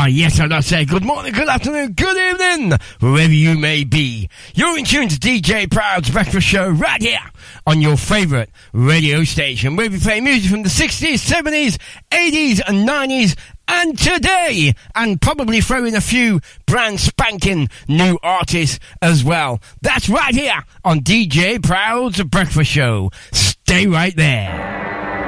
Yes, I'd say good morning, good afternoon, good evening, wherever you may be. You're in tune to DJ Proud's Breakfast Show right here on your favourite radio station, where we play music from the 60s, 70s, 80s and 90s, and today, and probably throw in a few brand spanking new artists as well. That's right here on DJ Proud's Breakfast Show. Stay right there.